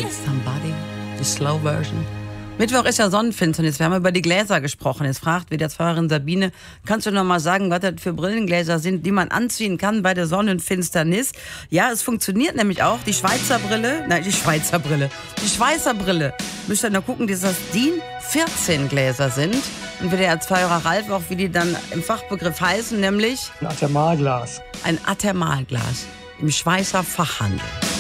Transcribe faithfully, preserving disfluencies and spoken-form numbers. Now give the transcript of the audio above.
Somebody, die Slow Version. Mittwoch ist ja Sonnenfinsternis. Wir haben über die Gläser gesprochen. Jetzt fragt wieder Pfarrerin Sabine, kannst du noch mal sagen, was das für Brillengläser sind, die man anziehen kann bei der Sonnenfinsternis? Ja, es funktioniert nämlich auch. Die Schweizer Brille, nein, die Schweizer Brille, die Schweizer Brille. Müsst ihr noch gucken, dass das D I N vierzehn Gläser sind. Und wie der Erzfahrer Ralf auch, wie die dann im Fachbegriff heißen, nämlich ein Athermalglas. Ein Athermalglas im Schweizer Fachhandel.